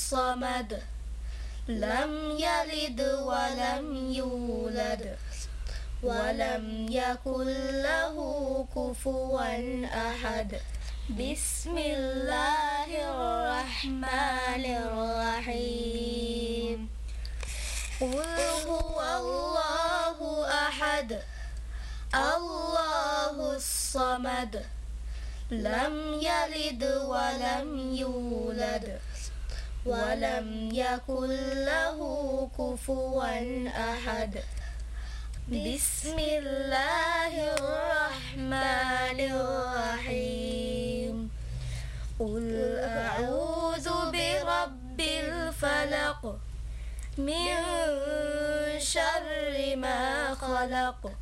الصمد لم يلد ولم يولد ولم يكن له كفوا أحد. بسم الله الرحمن الرحيم. قل هو الله أحد الله الصمد لم يلد ولم يولد ولم يكن له كفوا أحد. بسم الله الرحمن الرحيم. قل أعوذ برب الفلق من شر ما خلق